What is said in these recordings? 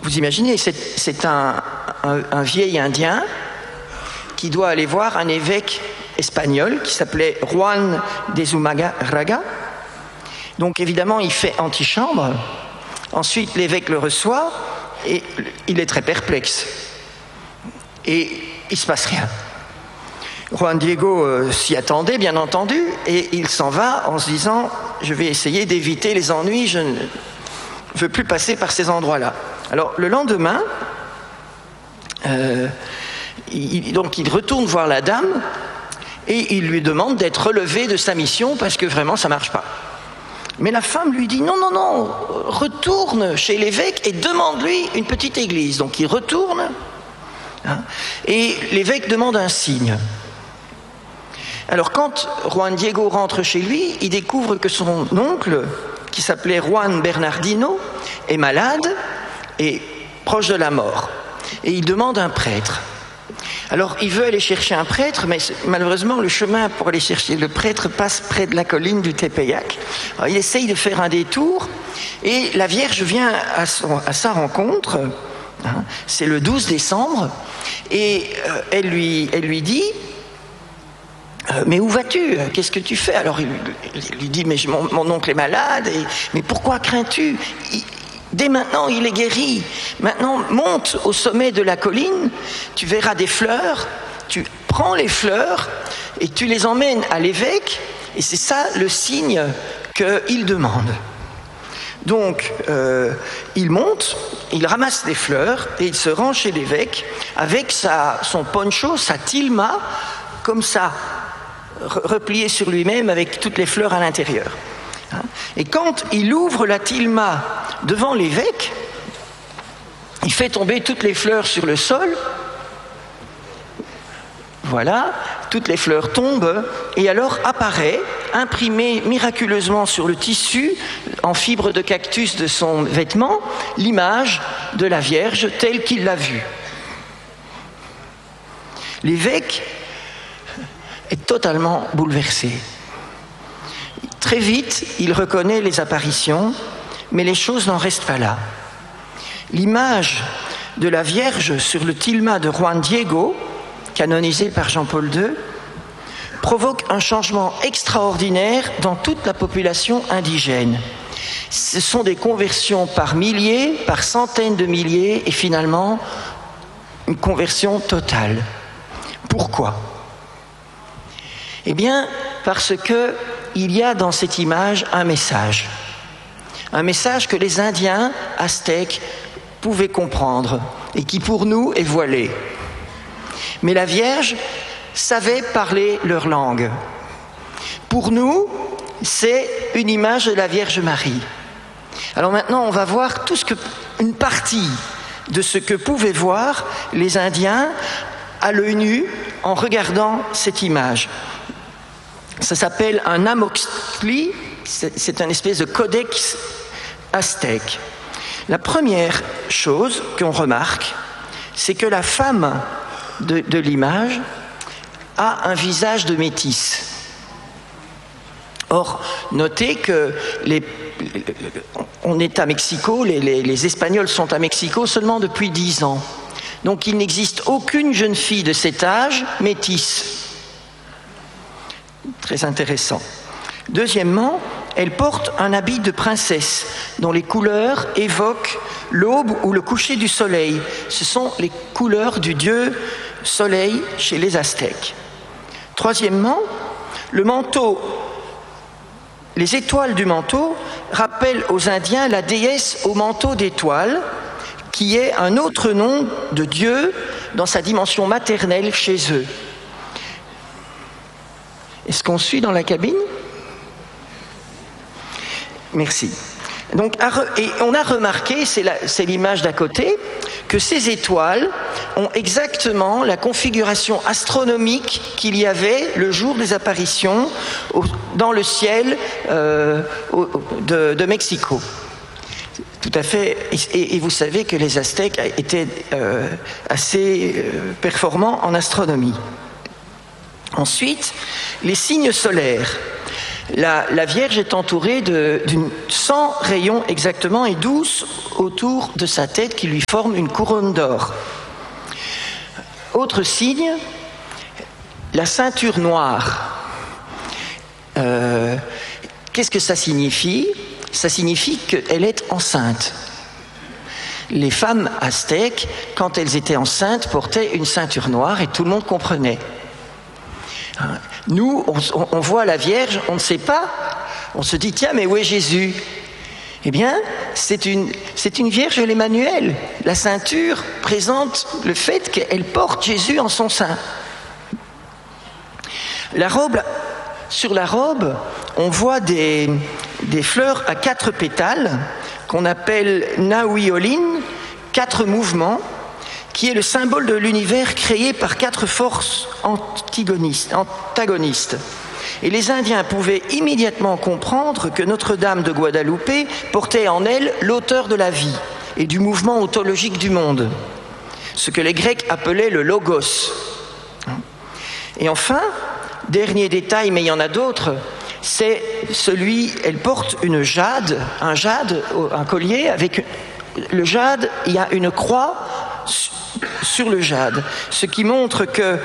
vous imaginez, c'est un vieil Indien qui doit aller voir un évêque espagnol qui s'appelait Juan de Zumárraga. Donc évidemment, il fait antichambre. Ensuite, l'évêque le reçoit et il est très perplexe. Et il ne se passe rien. Juan Diego s'y attendait, bien entendu, et il s'en va en se disant « Je vais essayer d'éviter les ennuis, je ne veux plus passer par ces endroits-là ». Alors, le lendemain, il retourne voir la dame et il lui demande d'être relevé de sa mission parce que vraiment, ça ne marche pas. Mais la femme lui dit « Non, non, non, retourne chez l'évêque et demande-lui une petite église ». Donc, il retourne et l'évêque demande un signe. Alors, quand Juan Diego rentre chez lui, il découvre que son oncle, qui s'appelait Juan Bernardino, est malade et proche de la mort. Et il demande un prêtre. Alors, il veut aller chercher un prêtre, mais malheureusement, le chemin pour aller chercher le prêtre passe près de la colline du Tepeyac. Alors, il essaye de faire un détour, et la Vierge vient à sa rencontre, c'est le 12 décembre, et elle lui dit... mais où vas-tu? Qu'est-ce que tu fais? Alors il lui dit, mais mon oncle est malade, mais pourquoi crains-tu? Dès maintenant, il est guéri. Maintenant, monte au sommet de la colline, tu verras des fleurs, tu prends les fleurs et tu les emmènes à l'évêque, et c'est ça le signe qu'il demande. Donc, il monte, il ramasse des fleurs et il se rend chez l'évêque avec son poncho, sa tilma, comme ça, replié sur lui-même avec toutes les fleurs à l'intérieur. Et quand il ouvre la tilma devant l'évêque, il fait tomber toutes les fleurs sur le sol. Voilà, toutes les fleurs tombent et alors apparaît, imprimé miraculeusement sur le tissu en fibre de cactus de son vêtement, l'image de la Vierge telle qu'il l'a vue. L'évêque est totalement bouleversé. Très vite, il reconnaît les apparitions, mais les choses n'en restent pas là. L'image de la Vierge sur le tilma de Juan Diego, canonisé par Jean-Paul II, provoque un changement extraordinaire dans toute la population indigène. Ce sont des conversions par milliers, par centaines de milliers, et finalement, une conversion totale. Pourquoi ? Eh bien, parce qu'il y a dans cette image un message que les Indiens aztèques pouvaient comprendre et qui pour nous est voilé. Mais la Vierge savait parler leur langue. Pour nous, c'est une image de la Vierge Marie. Alors maintenant, on va voir une partie de ce que pouvaient voir les Indiens à l'œil nu en regardant cette image. Ça s'appelle un Amoxtli, c'est une espèce de codex aztèque. La première chose qu'on remarque, c'est que la femme de l'image a un visage de métisse. Or, notez que on est à Mexico, les Espagnols sont à Mexico seulement depuis 10 ans. Donc il n'existe aucune jeune fille de cet âge métisse. Très intéressant. Deuxièmement, elle porte un habit de princesse dont les couleurs évoquent l'aube ou le coucher du soleil. Ce sont les couleurs du dieu soleil chez les Aztèques. Troisièmement, le manteau, les étoiles du manteau rappellent aux Indiens la déesse au manteau d'étoiles, qui est un autre nom de Dieu dans sa dimension maternelle chez eux. Est-ce qu'on suit dans la cabine ? Merci. Donc, et on a remarqué, c'est l'image d'à côté, que ces étoiles ont exactement la configuration astronomique qu'il y avait le jour des apparitions dans le ciel de Mexico. Tout à fait. Et vous savez que les Aztèques étaient assez performants en astronomie. Ensuite, les signes solaires. La Vierge est entourée d'une 100 rayons exactement et 12 autour de sa tête qui lui forment une couronne d'or. Autre signe, la ceinture noire. Qu'est-ce que ça signifie? Ça signifie qu'elle est enceinte. Les femmes aztèques, quand elles étaient enceintes, portaient une ceinture noire et tout le monde comprenait. Nous, on voit la Vierge, on ne sait pas. On se dit, tiens, mais où est Jésus? Eh bien, c'est une Vierge l'Emmanuel. La ceinture présente le fait qu'elle porte Jésus en son sein. Sur la robe, on voit des fleurs à 4 pétales qu'on appelle Nahuiolin, 4 mouvements, qui est le symbole de l'univers créé par 4 forces antagonistes. Et les Indiens pouvaient immédiatement comprendre que Notre-Dame de Guadalupe portait en elle l'auteur de la vie et du mouvement ontologique du monde, ce que les Grecs appelaient le logos. Et enfin, dernier détail, mais il y en a d'autres, c'est elle porte un jade, un collier avec le jade, il y a une croix sur le jade, ce qui montre que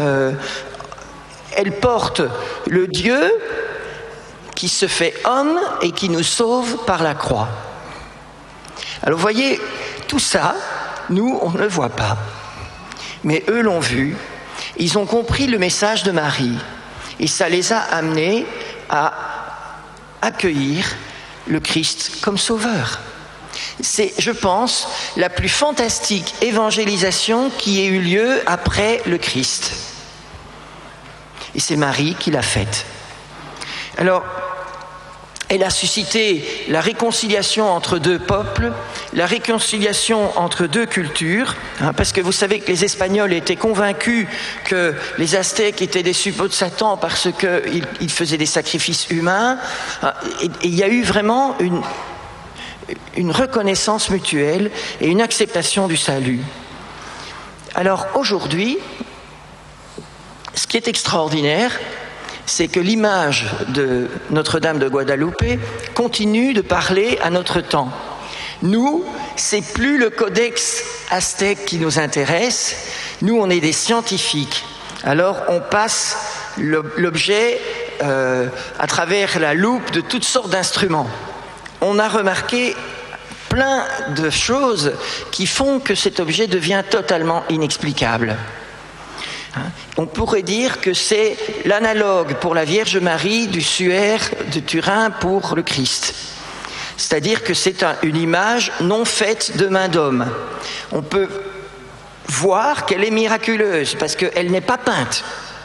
elle porte le Dieu qui se fait homme et qui nous sauve par la croix. Alors vous voyez, tout ça, nous, on ne le voit pas. Mais eux l'ont vu, ils ont compris le message de Marie. Et ça les a amenés à accueillir le Christ comme sauveur. C'est, je pense, la plus fantastique évangélisation qui ait eu lieu après le Christ. Et c'est Marie qui l'a faite. Alors, elle a suscité la réconciliation entre 2 peuples, la réconciliation entre 2 cultures, parce que vous savez que les Espagnols étaient convaincus que les Aztèques étaient des suppôts de Satan parce qu'ils faisaient des sacrifices humains. Et il y a eu vraiment une reconnaissance mutuelle et une acceptation du salut. Alors aujourd'hui, ce qui est extraordinaire, c'est que l'image de Notre-Dame de Guadalupe continue de parler à notre temps. Nous, c'est plus le codex aztèque qui nous intéresse, nous on est des scientifiques. Alors on passe l'objet à travers la loupe de toutes sortes d'instruments. On a remarqué plein de choses qui font que cet objet devient totalement inexplicable. On pourrait dire que c'est l'analogue pour la Vierge Marie du suaire de Turin pour le Christ. C'est-à-dire que c'est une image non faite de main d'homme. On peut voir qu'elle est miraculeuse parce qu'elle n'est pas peinte.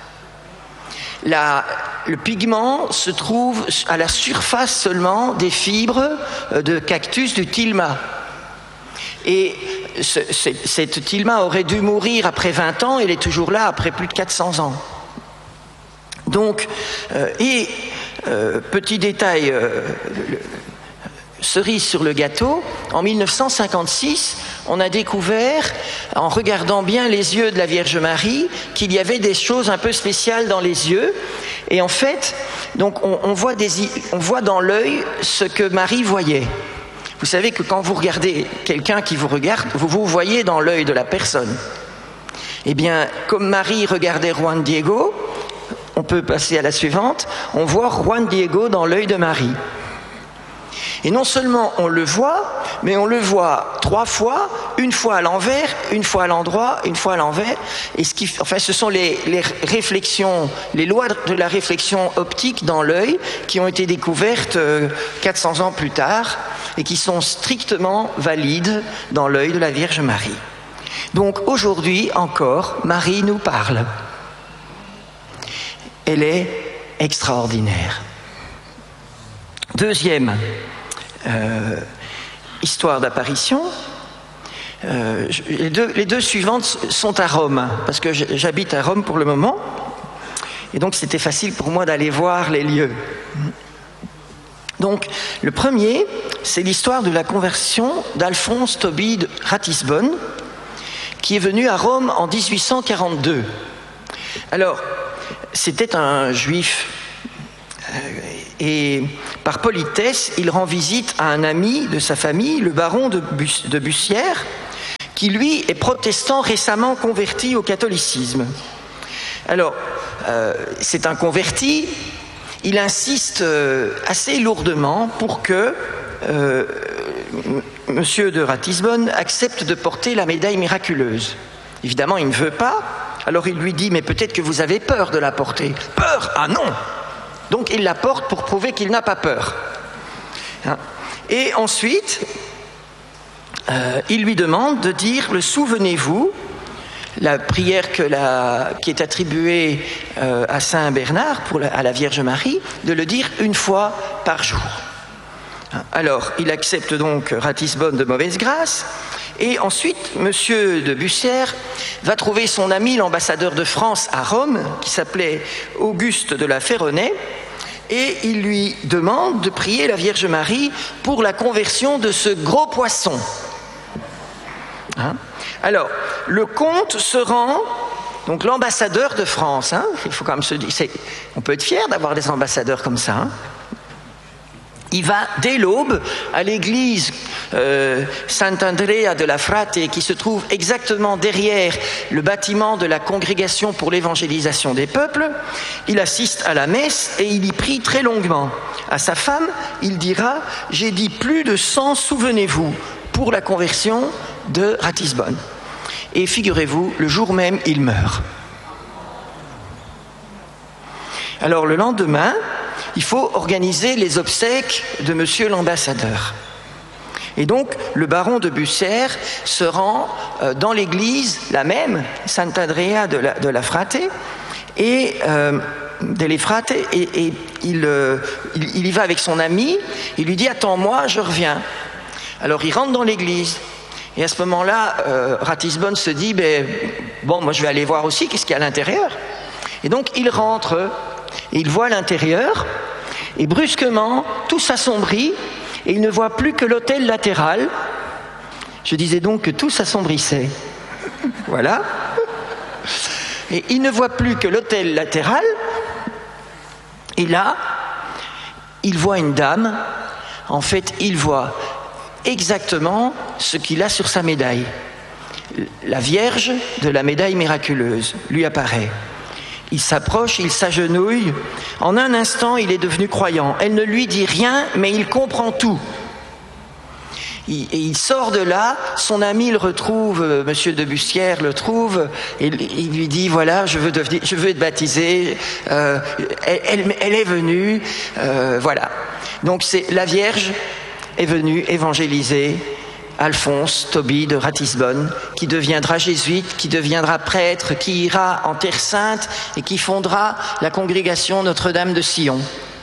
Le pigment se trouve à la surface seulement des fibres de cactus du tilma. Et cette tilma aurait dû mourir après 20 ans, elle est toujours là après plus de 400 ans. Donc, petit détail, cerise sur le gâteau, en 1956, on a découvert, en regardant bien les yeux de la Vierge Marie, qu'il y avait des choses un peu spéciales dans les yeux. Et en fait, donc on voit dans l'œil ce que Marie voyait. Vous savez que quand vous regardez quelqu'un qui vous regarde, vous voyez dans l'œil de la personne. Eh bien, comme Marie regardait Juan Diego, on peut passer à la suivante, on voit Juan Diego dans l'œil de Marie. Et non seulement on le voit, mais on le voit 3 fois, une fois à l'envers, une fois à l'endroit, une fois à l'envers. Et ce sont les réflexions, les lois de la réflexion optique dans l'œil qui ont été découvertes 400 ans plus tard et qui sont strictement valides dans l'œil de la Vierge Marie. Donc aujourd'hui encore, Marie nous parle. Elle est extraordinaire. Deuxième histoire d'apparition. Les deux suivantes sont à Rome, parce que j'habite à Rome pour le moment, et donc c'était facile pour moi d'aller voir les lieux. Donc, le premier, c'est l'histoire de la conversion d'Alphonse Tobie de Ratisbonne, qui est venu à Rome en 1842. Alors, c'était un juif Et par politesse, il rend visite à un ami de sa famille, le baron de Bussière, qui lui est protestant récemment converti au catholicisme. Alors, c'est un converti, il insiste assez lourdement pour que Monsieur de Ratisbonne accepte de porter la médaille miraculeuse. Évidemment, il ne veut pas, alors il lui dit « mais peut-être que vous avez peur de la porter ». « Peur ? Ah non !» Donc il la porte pour prouver qu'il n'a pas peur. Et ensuite, il lui demande de dire le souvenez-vous, la prière qui est attribuée à Saint Bernard, à la Vierge Marie, de le dire une fois par jour. Alors, il accepte donc Ratisbonne de mauvaise grâce, et ensuite, Monsieur de Bussière va trouver son ami, l'ambassadeur de France à Rome, qui s'appelait Auguste de la Ferronnaie, et il lui demande de prier la Vierge Marie pour la conversion de ce gros poisson. Alors, le comte se rend, donc l'ambassadeur de France, il faut quand même se dire, on peut être fier d'avoir des ambassadeurs comme ça. Il va dès l'aube à l'église Sant'Andrea de la Frate, qui se trouve exactement derrière le bâtiment de la Congrégation pour l'évangélisation des peuples. Il assiste à la messe et il y prie très longuement. À sa femme, il dira « J'ai dit plus de 100, souvenez-vous, pour la conversion de Ratisbonne ». Et figurez-vous, le jour même, il meurt. Alors le lendemain, il faut organiser les obsèques de monsieur l'ambassadeur. Et donc, le baron de Bussière se rend dans l'église, la même, Sant'Andrea de la Frate, et delle Frate, et il y va avec son ami, il lui dit « Attends-moi, je reviens ». Alors il rentre dans l'église, et à ce moment-là, Ratisbonne se dit « Bon, moi je vais aller voir aussi, qu'est-ce qu'il y a à l'intérieur ?» Et donc il rentre, et il voit l'intérieur, et brusquement, tout s'assombrit, et il ne voit plus que l'autel latéral. Je disais donc que tout s'assombrissait. Voilà. Et il ne voit plus que l'autel latéral, et là, il voit une dame. En fait, il voit exactement ce qu'il a sur sa médaille. La Vierge de la médaille miraculeuse lui apparaît. Il s'approche, il s'agenouille. En un instant, il est devenu croyant. Elle ne lui dit rien, mais il comprend tout. Et il sort de là, son ami le retrouve, monsieur de Bussière le trouve, et il lui dit, voilà, je veux être baptisé, elle est venue, voilà. Donc la Vierge est venue évangéliser Alphonse Tobie de Ratisbonne, qui deviendra jésuite, qui deviendra prêtre, qui ira en Terre Sainte et qui fondera la congrégation Notre-Dame de Sion.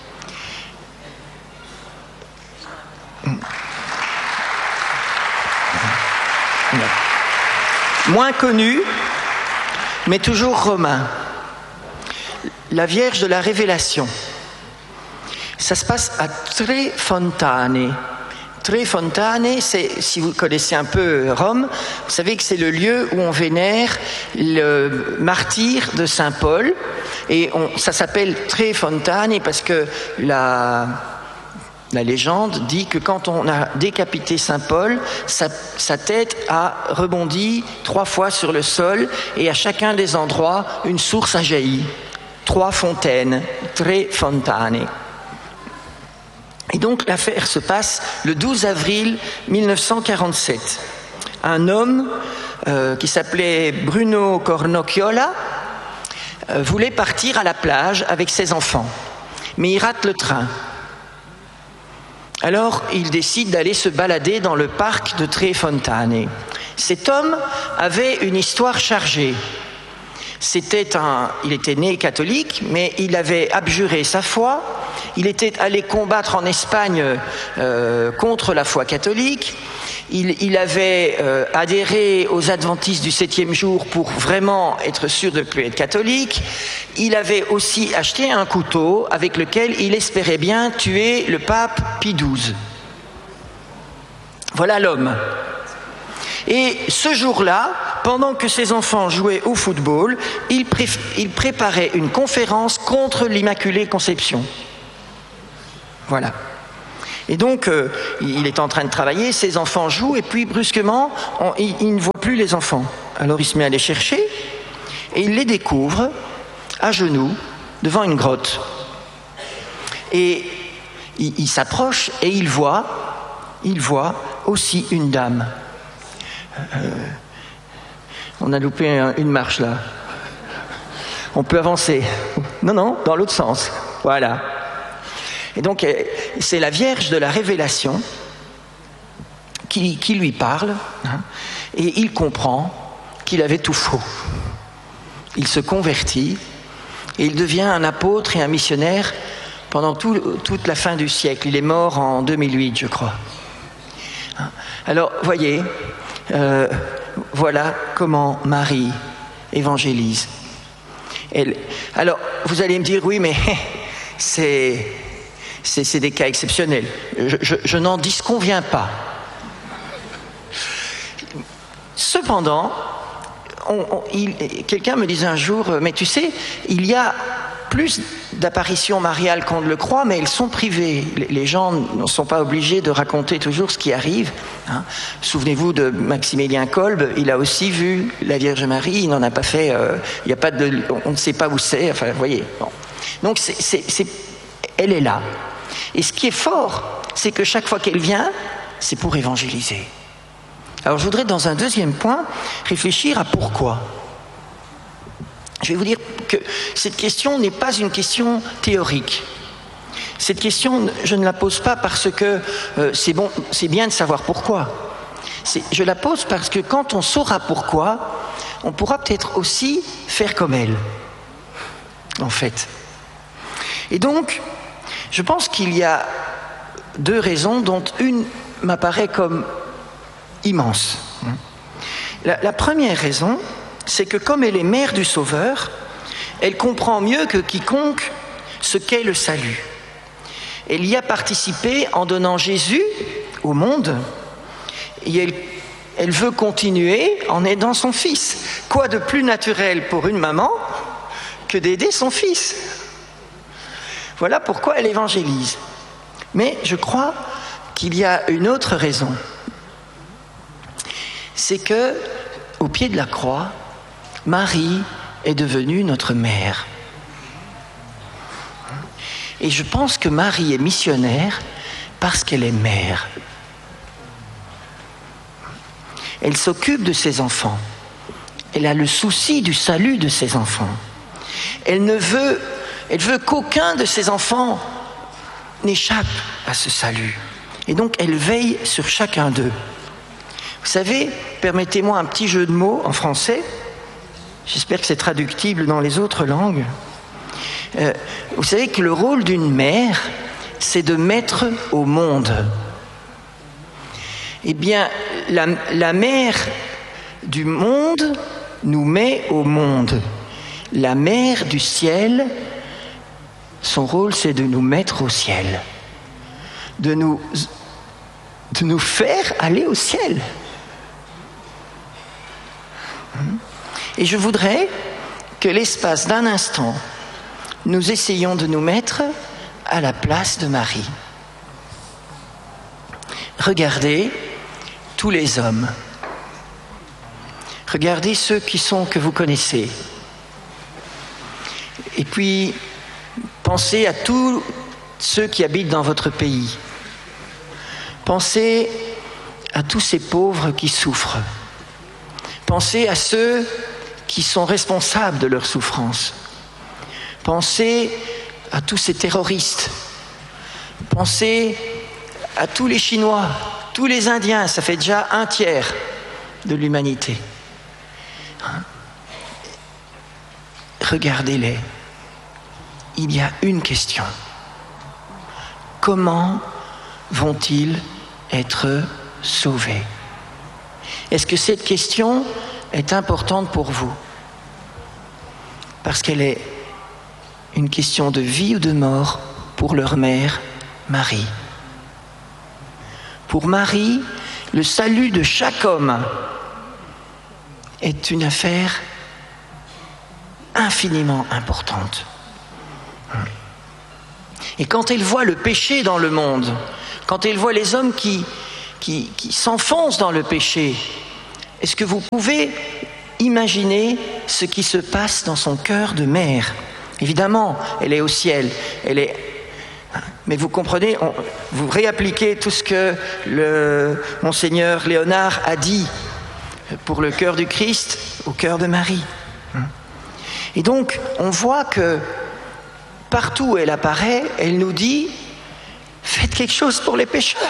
Moins connu, mais toujours romain. La Vierge de la Révélation. Ça se passe à Tre Fontane. Tre Fontane, si vous connaissez un peu Rome, vous savez que c'est le lieu où on vénère le martyr de Saint Paul. Et ça s'appelle Tre Fontane parce que la légende dit que quand on a décapité Saint Paul, sa tête a rebondi 3 fois sur le sol et à chacun des endroits, une source a jailli. 3 fontaines, Tre Fontane. Et donc l'affaire se passe le 12 avril 1947. Un homme qui s'appelait Bruno Cornocchiola voulait partir à la plage avec ses enfants, mais il rate le train. Alors il décide d'aller se balader dans le parc de Tre Fontane. Cet homme avait une histoire chargée. Il était né catholique, mais il avait abjuré sa foi. Il était allé combattre en Espagne contre la foi catholique. Il avait adhéré aux adventistes du 7e jour pour vraiment être sûr de ne plus être catholique. Il avait aussi acheté un couteau avec lequel il espérait bien tuer le pape Pie XII. Voilà l'homme. Et ce jour-là, pendant que ses enfants jouaient au football, il préparait une conférence contre l'Immaculée Conception. Voilà. Et donc, il est en train de travailler, ses enfants jouent, et puis brusquement, il ne voit plus les enfants. Alors il se met à les chercher, et il les découvre à genoux, devant une grotte. Et il s'approche, et il voit aussi une dame. On a loupé une marche là. On peut avancer. Non, dans l'autre sens. Voilà. Et donc, c'est la Vierge de la Révélation qui lui parle, hein, et il comprend qu'il avait tout faux. Il se convertit, et il devient un apôtre et un missionnaire pendant toute la fin du siècle. Il est mort en 2008, je crois. Alors, voyez, voilà comment Marie évangélise. Alors, vous allez me dire, oui, mais c'est des cas exceptionnels. Je n'en disconviens pas. Cependant, quelqu'un me disait un jour, mais tu sais, il y a plus d'apparitions mariales qu'on ne le croit, mais elles sont privées. Les gens ne sont pas obligés de raconter toujours ce qui arrive. Hein. Souvenez-vous de Maximilien Kolb, il a aussi vu la Vierge Marie, il n'en a pas fait, il y a pas on ne sait pas où c'est, enfin, vous voyez. Bon. Donc, elle est là. Et ce qui est fort, c'est que chaque fois qu'elle vient, c'est pour évangéliser. Alors je voudrais, dans un deuxième point, réfléchir à pourquoi. Je vais vous dire que cette question n'est pas une question théorique. Cette question, je ne la pose pas parce que c'est bien de savoir pourquoi. Je la pose parce que quand on saura pourquoi, on pourra peut-être aussi faire comme elle, en fait. Et donc, je pense qu'il y a deux raisons, dont une m'apparaît comme immense. La première raison, c'est que comme elle est mère du Sauveur, elle comprend mieux que quiconque ce qu'est le salut. Elle y a participé en donnant Jésus au monde, et elle veut continuer en aidant son fils. Quoi de plus naturel pour une maman que d'aider son fils ? Voilà pourquoi elle évangélise. Mais je crois qu'il y a une autre raison. C'est que, au pied de la croix, Marie est devenue notre mère. Et je pense que Marie est missionnaire parce qu'elle est mère. Elle s'occupe de ses enfants. Elle a le souci du salut de ses enfants. Elle veut qu'aucun de ses enfants n'échappe à ce salut. Et donc, elle veille sur chacun d'eux. Vous savez, permettez-moi un petit jeu de mots en français. J'espère que c'est traductible dans les autres langues. Vous savez que le rôle d'une mère, c'est de mettre au monde. Eh bien, la mère du monde nous met au monde. La mère du ciel, son rôle, c'est de nous mettre au ciel. De nous faire aller au ciel. Et je voudrais que l'espace d'un instant, nous essayions de nous mettre à la place de Marie. Regardez tous les hommes. Regardez ceux que vous connaissez. Et puis, pensez à tous ceux qui habitent dans votre pays. Pensez à tous ces pauvres qui souffrent. Pensez à ceux qui sont responsables de leur souffrance. Pensez à tous ces terroristes. Pensez à tous les Chinois, tous les Indiens, ça fait déjà 1/3 de l'humanité. Regardez-les. Il y a une question. Comment vont-ils être sauvés ? Est-ce que cette question est importante pour vous ? Parce qu'elle est une question de vie ou de mort pour leur mère, Marie. Pour Marie, le salut de chaque homme est une affaire infiniment importante. Et quand elle voit le péché dans le monde, quand elle voit les hommes qui s'enfoncent dans le péché, est-ce que vous pouvez imaginer ce qui se passe dans son cœur de mère? Évidemment, elle est au ciel, mais vous comprenez, vous réappliquez tout ce que le Monseigneur Léonard a dit pour le cœur du Christ au cœur de Marie. Et donc, on voit que partout où elle apparaît, elle nous dit « Faites quelque chose pour les pécheurs ».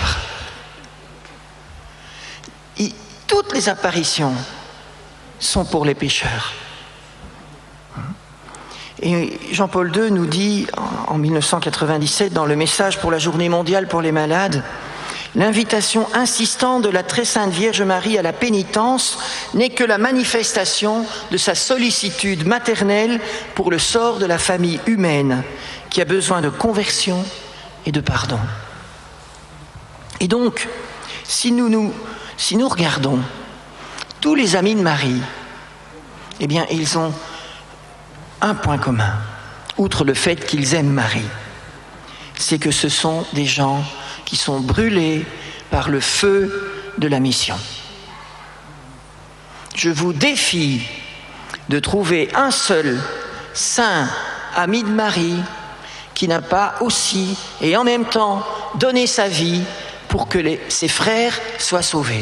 Toutes les apparitions sont pour les pécheurs. Et Jean-Paul II nous dit en 1997 dans le message pour la Journée mondiale pour les malades, l'invitation insistante de la très sainte Vierge Marie à la pénitence n'est que la manifestation de sa sollicitude maternelle pour le sort de la famille humaine qui a besoin de conversion et de pardon. Et donc, si nous regardons tous les amis de Marie, eh bien, ils ont un point commun, outre le fait qu'ils aiment Marie, c'est que ce sont des gens qui sont brûlés par le feu de la mission. Je vous défie de trouver un seul saint ami de Marie qui n'a pas aussi et en même temps donné sa vie pour que ses frères soient sauvés.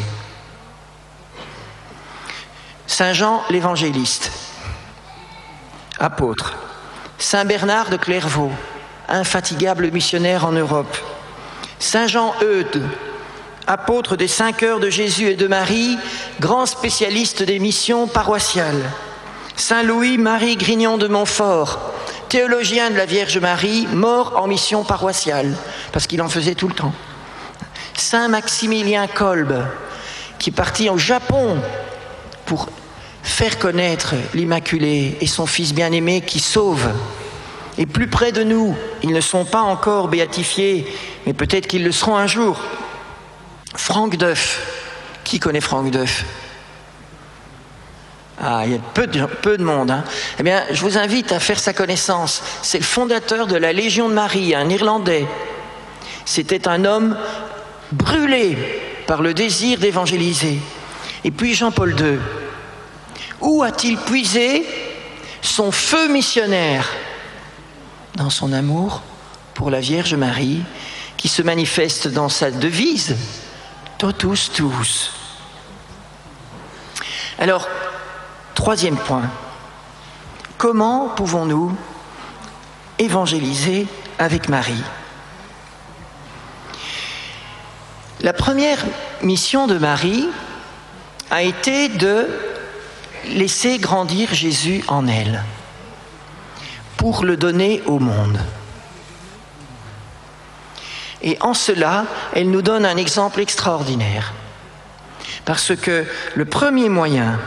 Saint Jean l'évangéliste, apôtre. Saint Bernard de Clairvaux, infatigable missionnaire en Europe. Saint Jean Eudes, apôtre des 5 heures de Jésus et de Marie, grand spécialiste des missions paroissiales. Saint Louis-Marie Grignon de Montfort, théologien de la Vierge Marie, mort en mission paroissiale, parce qu'il en faisait tout le temps. Saint Maximilien Kolbe, qui est parti au Japon pour faire connaître l'Immaculée et son Fils bien-aimé qui sauve. Et plus près de nous, ils ne sont pas encore béatifiés, mais peut-être qu'ils le seront un jour. Franck Duff. Qui connaît Franck Duff? Ah, il y a peu de monde. Hein. Eh bien, je vous invite à faire sa connaissance. C'est le fondateur de la Légion de Marie, un Irlandais. C'était un homme brûlé par le désir d'évangéliser. Et puis Jean-Paul II. Où a-t-il puisé son feu missionnaire? Dans son amour pour la Vierge Marie, qui se manifeste dans sa devise « Totus tuus ». Alors, troisième point, comment pouvons-nous évangéliser avec Marie? La première mission de Marie a été de laisser grandir Jésus en elle, pour le donner au monde. Et en cela, elle nous donne un exemple extraordinaire. Parce que le premier moyen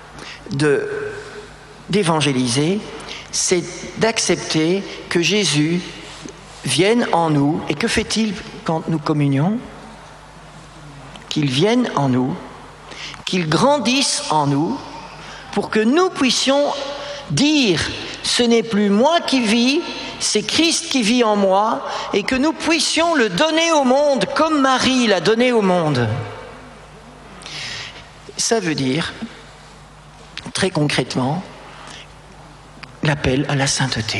d'évangéliser, c'est d'accepter que Jésus vienne en nous. Et que fait-il quand nous communions? Qu'il vienne en nous, qu'il grandisse en nous, pour que nous puissions dire « ce n'est plus moi qui vis, c'est Christ qui vit en moi » et que nous puissions le donner au monde comme Marie l'a donné au monde. Ça veut dire, très concrètement, l'appel à la sainteté.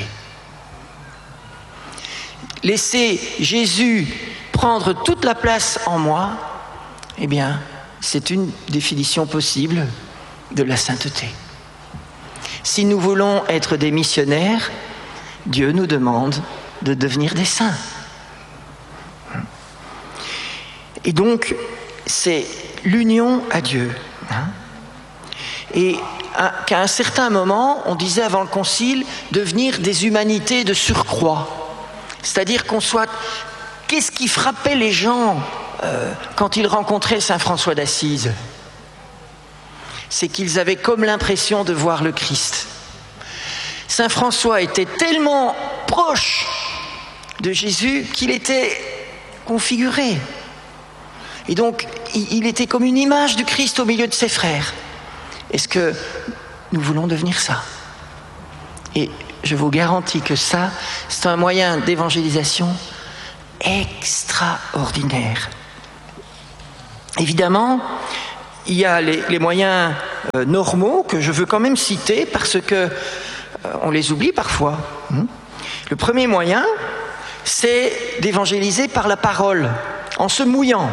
Laisser Jésus prendre toute la place en moi, eh bien, c'est une définition possible de la sainteté. Si nous voulons être des missionnaires, Dieu nous demande de devenir des saints. Et donc, c'est l'union à Dieu. Et qu'à un certain moment, on disait avant le concile, devenir des humanités de surcroît. C'est-à-dire qu'on soit... Qu'est-ce qui frappait les gens quand ils rencontraient Saint François d'Assise? C'est qu'ils avaient comme l'impression de voir le Christ. Saint François était tellement proche de Jésus qu'il était configuré. Et donc, il était comme une image du Christ au milieu de ses frères. Est-ce que nous voulons devenir ça? Et je vous garantis que ça, c'est un moyen d'évangélisation extraordinaire. Évidemment, il y a les moyens normaux que je veux quand même citer parce que on les oublie parfois. Le premier moyen, c'est d'évangéliser par la parole, en se mouillant,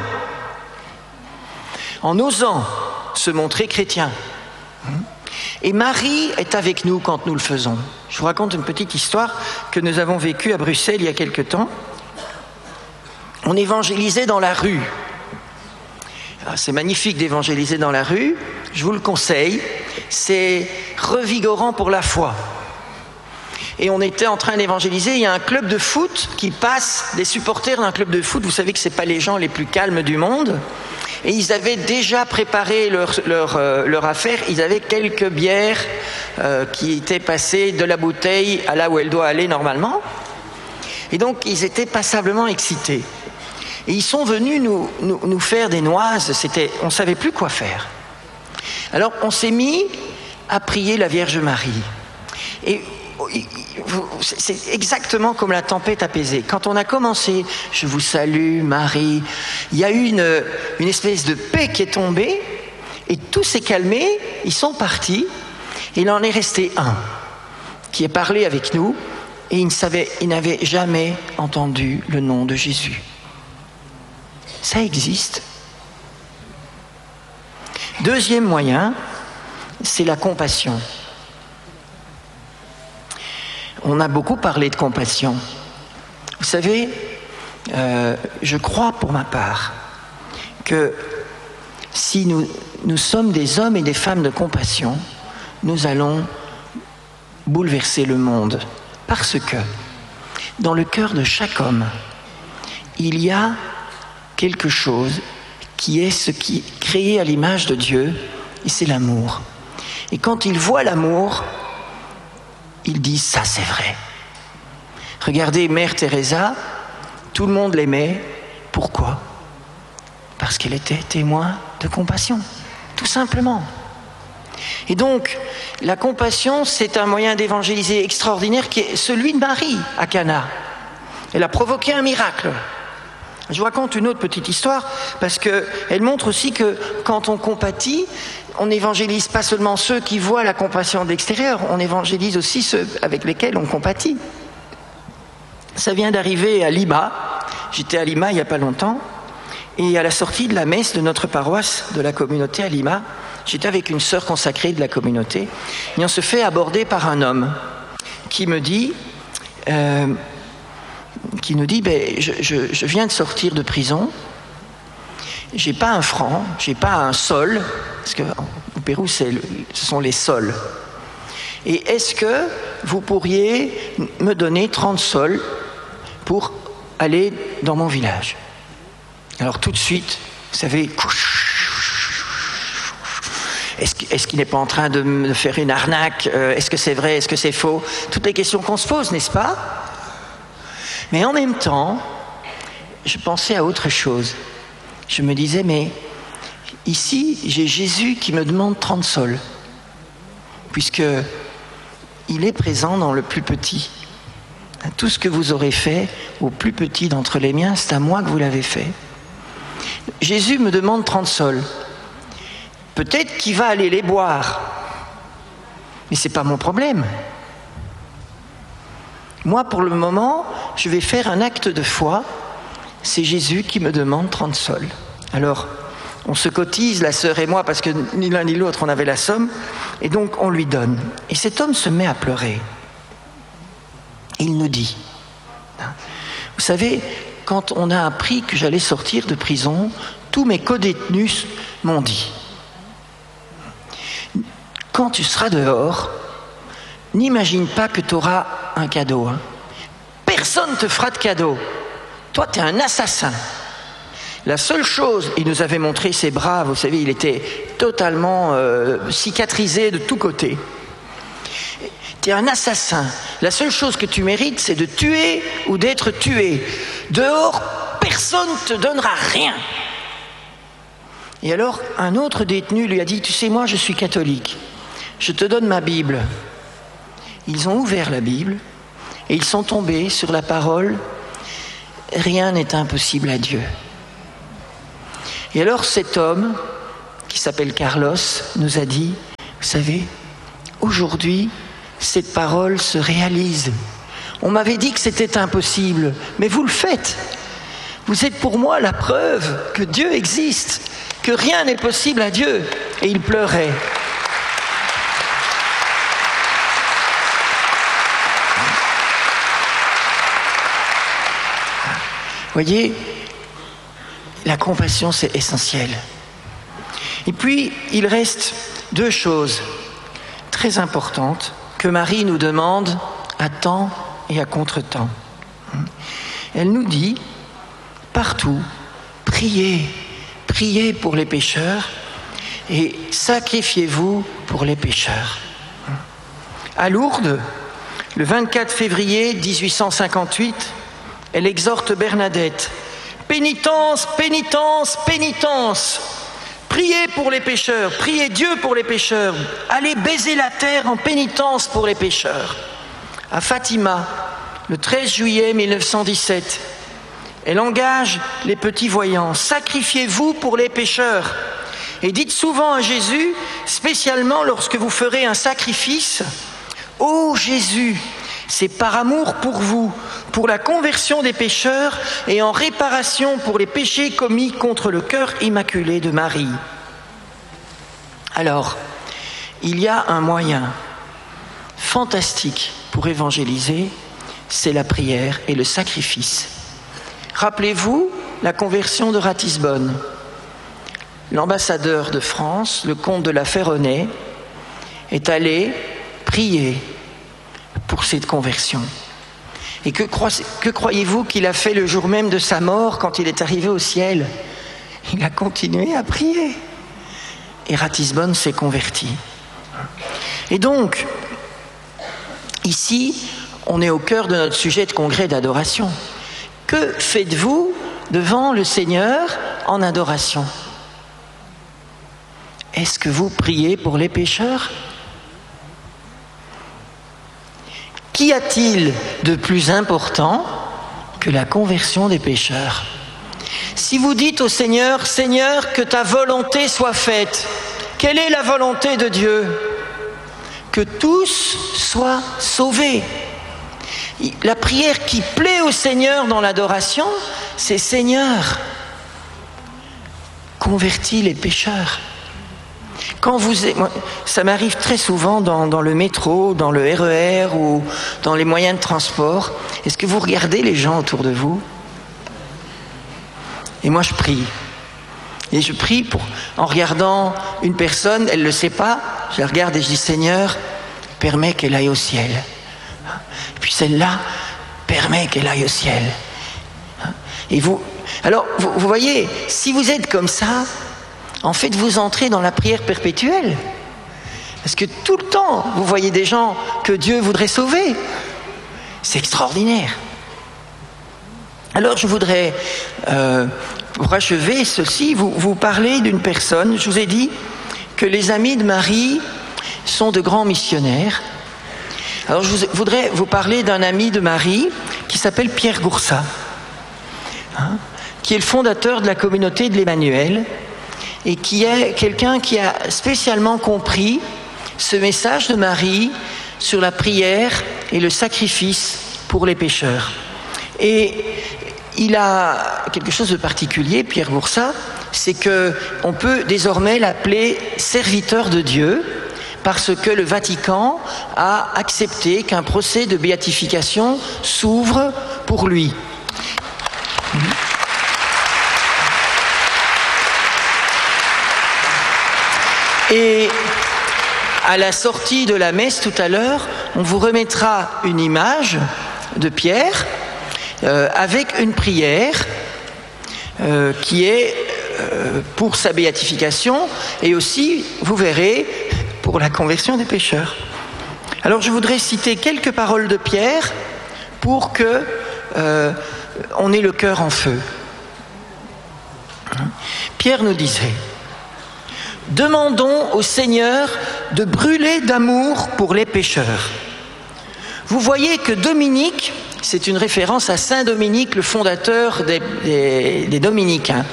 en osant se montrer chrétien. Et Marie est avec nous quand nous le faisons. Je vous raconte une petite histoire que nous avons vécue à Bruxelles il y a quelque temps. On évangélisait dans la rue. Alors, c'est magnifique d'évangéliser dans la rue, je vous le conseille, c'est revigorant pour la foi. Et on était en train d'évangéliser, il y a un club de foot qui passe, des supporters d'un club de foot, vous savez que ce n'est pas les gens les plus calmes du monde, et ils avaient déjà préparé leur affaire, ils avaient quelques bières qui étaient passées de la bouteille à là où elle doit aller normalement, et donc ils étaient passablement excités. Et ils sont venus nous faire des noises, on ne savait plus quoi faire. Alors on s'est mis à prier la Vierge Marie. Et c'est exactement comme la tempête apaisée. Quand on a commencé, je vous salue Marie, il y a eu une espèce de paix qui est tombée, et tout s'est calmé, ils sont partis, et il en est resté un qui est parlé avec nous, et il n'avait jamais entendu le nom de Jésus. Ça existe. Deuxième moyen, c'est la compassion. On a beaucoup parlé de compassion. Vous savez, je crois pour ma part que si nous sommes des hommes et des femmes de compassion, nous allons bouleverser le monde. Parce que dans le cœur de chaque homme, il y a quelque chose qui est ce qui est créé à l'image de Dieu, et c'est l'amour. Et quand il voit l'amour, il dit ça c'est vrai. Regardez Mère Teresa, tout le monde l'aimait. Pourquoi ? Parce qu'elle était témoin de compassion, tout simplement. Et donc, la compassion, c'est un moyen d'évangéliser extraordinaire qui est celui de Marie à Cana. Elle a provoqué un miracle. Je vous raconte une autre petite histoire parce qu'elle montre aussi que quand on compatit, on n'évangélise pas seulement ceux qui voient la compassion d'extérieur, on évangélise aussi ceux avec lesquels on compatit. Ça vient d'arriver à Lima. J'étais à Lima il n'y a pas longtemps et à la sortie de la messe de notre paroisse de la communauté à Lima, j'étais avec une sœur consacrée de la communauté et on se fait aborder par un homme qui nous dit je viens de sortir de prison, j'ai pas un franc, j'ai pas un sol, parce qu'au Pérou ce sont les sols. Et est-ce que vous pourriez me donner 30 sols pour aller dans mon village ? Alors tout de suite, vous savez, est-ce qu'il n'est pas en train de me faire une arnaque ? Est-ce que c'est vrai ? Est-ce que c'est faux ? Toutes les questions qu'on se pose, n'est-ce pas ? Mais en même temps, je pensais à autre chose. Je me disais, mais ici, j'ai Jésus qui me demande 30 sols, puisqu'il est présent dans le plus petit. Tout ce que vous aurez fait au plus petit d'entre les miens, c'est à moi que vous l'avez fait. Jésus me demande 30 sols. Peut-être qu'il va aller les boire, mais ce n'est pas mon problème. Moi, pour le moment, je vais faire un acte de foi. C'est Jésus qui me demande 30 sols. Alors, on se cotise, la sœur et moi, parce que ni l'un ni l'autre, on avait la somme, et donc on lui donne. Et cet homme se met à pleurer. Il nous dit, vous savez, quand on a appris que j'allais sortir de prison, tous mes codétenus m'ont dit, quand tu seras dehors, n'imagine pas que tu auras un cadeau. Personne ne te fera de cadeau. Toi, tu es un assassin. La seule chose, il nous avait montré ses bras, vous savez, il était totalement cicatrisé de tous côtés. Tu es un assassin. La seule chose que tu mérites, c'est de tuer ou d'être tué. Dehors, personne ne te donnera rien. Et alors, un autre détenu lui a dit, tu sais, moi, je suis catholique. Je te donne ma Bible. ils ont ouvert la Bible et ils sont tombés sur la parole « Rien n'est impossible à Dieu ». Et alors cet homme, qui s'appelle Carlos, nous a dit « Vous savez, aujourd'hui, cette parole se réalise. On m'avait dit que c'était impossible, mais vous le faites. Vous êtes pour moi la preuve que Dieu existe, que rien n'est possible à Dieu. » Et il pleurait. Voyez, la compassion, c'est essentiel. Et puis, il reste deux choses très importantes que Marie nous demande à temps et à contre-temps. Elle nous dit, partout, priez, priez pour les pécheurs et sacrifiez-vous pour les pécheurs. À Lourdes, le 24 février 1858, elle exhorte Bernadette. Pénitence, pénitence, pénitence. Priez pour les pécheurs, priez Dieu pour les pécheurs. Allez baiser la terre en pénitence pour les pécheurs. À Fatima, le 13 juillet 1917, elle engage les petits voyants. Sacrifiez-vous pour les pécheurs. Et dites souvent à Jésus, spécialement lorsque vous ferez un sacrifice, « Ô Jésus, c'est par amour pour vous, pour la conversion des pécheurs et en réparation pour les péchés commis contre le cœur immaculé de Marie. » Alors, il y a un moyen fantastique pour évangéliser, c'est la prière et le sacrifice. Rappelez-vous la conversion de Ratisbonne. L'ambassadeur de France, le comte de la Ferronnays, est allé prier pour cette conversion. Et que croyez-vous qu'il a fait le jour même de sa mort quand il est arrivé au ciel? Il a continué à prier. Et Ratisbonne s'est converti. Et donc, ici, on est au cœur de notre sujet de congrès d'adoration. Que faites-vous devant le Seigneur en adoration? Est-ce que vous priez pour les pécheurs? Qu'y a-t-il de plus important que la conversion des pécheurs? Si vous dites au Seigneur, « Seigneur, que ta volonté soit faite », quelle est la volonté de Dieu? Que tous soient sauvés. La prière qui plaît au Seigneur dans l'adoration, c'est « Seigneur, convertis les pécheurs ». Ça m'arrive très souvent dans le métro, dans le RER ou dans les moyens de transport. Est-ce que vous regardez les gens autour de vous? Et moi, je prie. Et je prie en regardant une personne, elle ne le sait pas, je la regarde et je dis, Seigneur, permets qu'elle aille au ciel. Et puis celle-là, permets qu'elle aille au ciel. Et vous voyez, si vous êtes comme ça, en fait, vous entrez dans la prière perpétuelle. Parce que tout le temps, vous voyez des gens que Dieu voudrait sauver. C'est extraordinaire. Alors, je voudrais, pour achever ceci, vous parler d'une personne. Je vous ai dit que les amis de Marie sont de grands missionnaires. Alors, je voudrais vous parler d'un ami de Marie qui s'appelle Pierre Goursat, qui est le fondateur de la communauté de l'Emmanuel, et qui est quelqu'un qui a spécialement compris ce message de Marie sur la prière et le sacrifice pour les pécheurs. Et il a quelque chose de particulier, Pierre Goursat, c'est qu'on peut désormais l'appeler serviteur de Dieu, parce que le Vatican a accepté qu'un procès de béatification s'ouvre pour lui. Et à la sortie de la messe tout à l'heure, on vous remettra une image de Pierre avec une prière qui est pour sa béatification et aussi, vous verrez, pour la conversion des pécheurs. Alors je voudrais citer quelques paroles de Pierre pour que on ait le cœur en feu. Pierre nous disait: demandons au Seigneur de brûler d'amour pour les pécheurs. Vous voyez que Dominique, c'est une référence à Saint Dominique, le fondateur des Dominicains.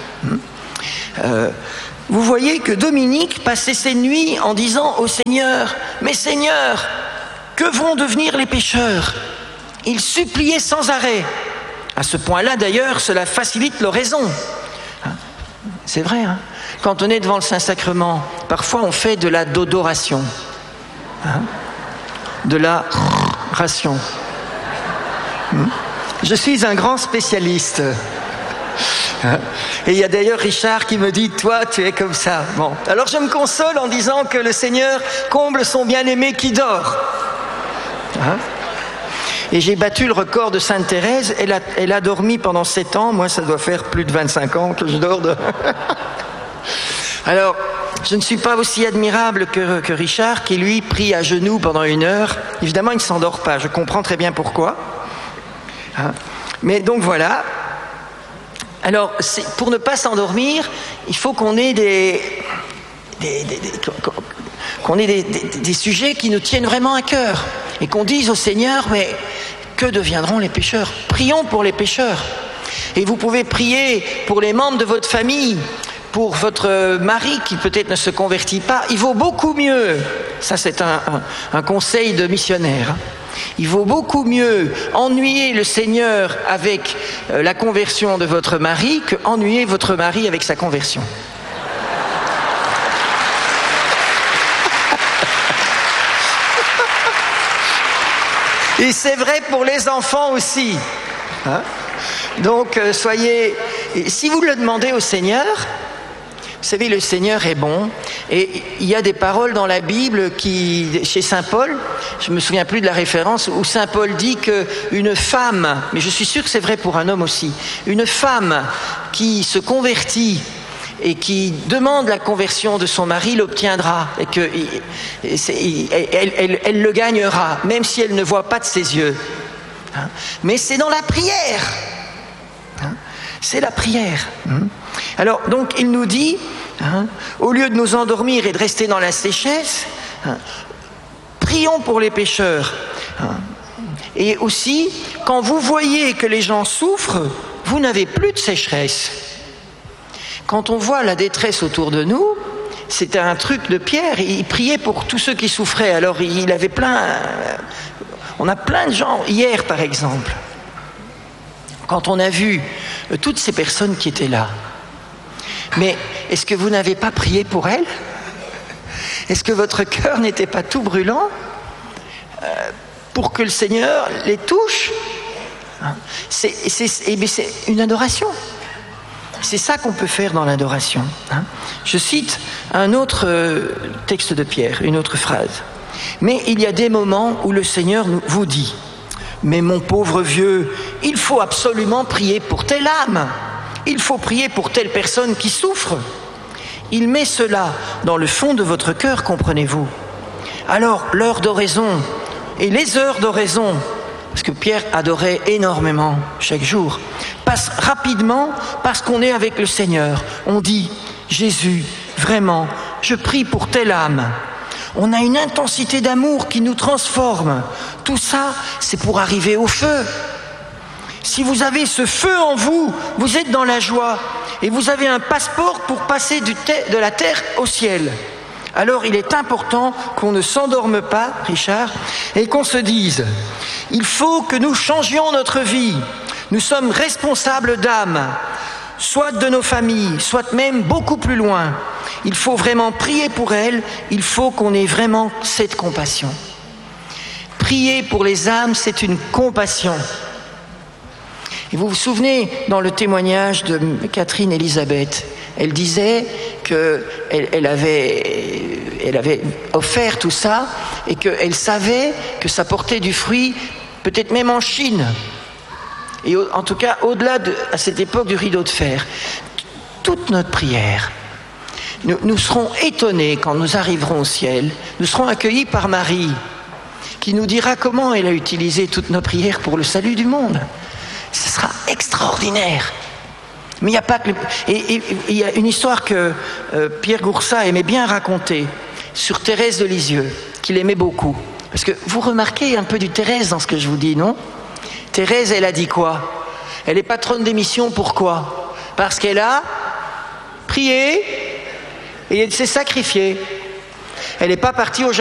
Vous voyez que Dominique passait ses nuits en disant au Seigneur, « Mais Seigneur, que vont devenir les pécheurs ?» Il suppliait sans arrêt. À ce point-là, d'ailleurs, cela facilite l'oraison. C'est vrai, hein? Quand on est devant le Saint-Sacrement, parfois on fait de la dodoration, de la ration. Je suis un grand spécialiste. Et il y a d'ailleurs Richard qui me dit, toi tu es comme ça. Bon, alors je me console en disant que le Seigneur comble son bien-aimé qui dort. Et j'ai battu le record de Sainte Thérèse. Elle a dormi pendant 7 ans. Moi, ça doit faire plus de 25 ans que je dors. Alors, je ne suis pas aussi admirable que Richard, qui lui prie à genoux pendant 1 heure. Évidemment, il ne s'endort pas. Je comprends très bien pourquoi. Mais donc voilà. Alors, pour ne pas s'endormir, il faut qu'on ait des sujets qui nous tiennent vraiment à cœur. Et qu'on dise au Seigneur, mais que deviendront les pécheurs? Prions pour les pécheurs. Et vous pouvez prier pour les membres de votre famille, pour votre mari qui peut-être ne se convertit pas. Il vaut beaucoup mieux, ça c'est un conseil de missionnaire, il vaut beaucoup mieux ennuyer le Seigneur avec la conversion de votre mari que ennuyer votre mari avec sa conversion. Et c'est vrai pour les enfants aussi. Donc soyez... Si vous le demandez au Seigneur, vous savez, le Seigneur est bon. Et il y a des paroles dans la Bible chez Saint Paul, je ne me souviens plus de la référence, où Saint Paul dit qu'une femme, mais je suis sûr que c'est vrai pour un homme aussi, une femme qui se convertit et qui demande la conversion de son mari l'obtiendra et elle le gagnera, même si elle ne voit pas de ses yeux. Mais c'est dans la prière. C'est la prière. Alors, donc, il nous dit, au lieu de nous endormir et de rester dans la sécheresse, prions pour les pécheurs. Et aussi, quand vous voyez que les gens souffrent, vous n'avez plus de sécheresse. Quand on voit la détresse autour de nous, c'était un truc de Pierre, il priait pour tous ceux qui souffraient. Alors, il avait on a plein de gens, hier par exemple, quand on a vu toutes ces personnes qui étaient là. Mais est-ce que vous n'avez pas prié pour elles? Est-ce que votre cœur n'était pas tout brûlant pour que le Seigneur les touche? C'est une adoration. C'est ça qu'on peut faire dans l'adoration. Je cite un autre texte de Pierre, une autre phrase. Mais il y a des moments où le Seigneur vous dit: mais mon pauvre vieux, il faut absolument prier pour telle âme. Il faut prier pour telle personne qui souffre. Il met cela dans le fond de votre cœur, comprenez-vous. Alors, l'heure d'oraison et les heures d'oraison, parce que Pierre adorait énormément chaque jour, passe rapidement parce qu'on est avec le Seigneur. On dit: Jésus, vraiment, je prie pour telle âme. On a une intensité d'amour qui nous transforme. Tout ça, c'est pour arriver au feu. Si vous avez ce feu en vous, vous êtes dans la joie et vous avez un passeport pour passer de la terre au ciel. Alors il est important qu'on ne s'endorme pas, Richard, et qu'on se dise: il faut que nous changions notre vie. Nous sommes responsables d'âmes, soit de nos familles, soit même beaucoup plus loin. Il faut vraiment prier pour elles, il faut qu'on ait vraiment cette compassion. Prier pour les âmes, c'est une compassion. Et vous vous souvenez, dans le témoignage de Catherine Elisabeth, elle disait qu'elle avait offert tout ça et qu'elle savait que ça portait du fruit, peut-être même en Chine. Et en tout cas, au-delà à cette époque du rideau de fer. Toute notre prière, nous serons étonnés quand nous arriverons au ciel. Nous serons accueillis par Marie, qui nous dira comment elle a utilisé toutes nos prières pour le salut du monde. Ce sera extraordinaire. Mais il n'y a pas que... Et il y a une histoire que Pierre Goursat aimait bien raconter sur Thérèse de Lisieux, qu'il aimait beaucoup. Parce que vous remarquez un peu du Thérèse dans ce que je vous dis, non? Thérèse, elle a dit quoi? Elle est patronne des missions, pourquoi? Parce qu'elle a prié et elle s'est sacrifiée. Elle n'est pas partie au